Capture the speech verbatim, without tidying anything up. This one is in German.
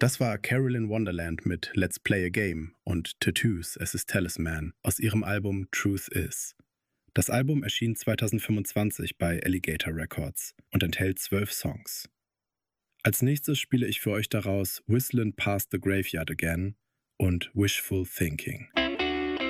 Das war Carolyn Wonderland mit Let's Play a Game und Tattoos as His Talisman aus ihrem Album Truth Is. Das Album erschien zweitausendfünfundzwanzig bei Alligator Records und enthält zwölf Songs. Als nächstes spiele ich für euch daraus Whistlin' Past the Graveyard Again und Wishful Thinking.